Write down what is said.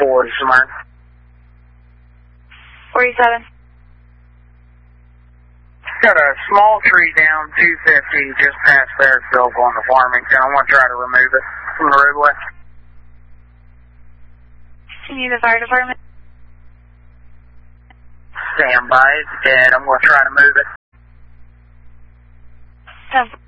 240 Smyrna. 47. Got a small tree down 250 just past Fairfield going to Farmington. I want to try to remove it from the roadway. You need the fire department? Stand by, it's dead. I'm going to try to move it. 10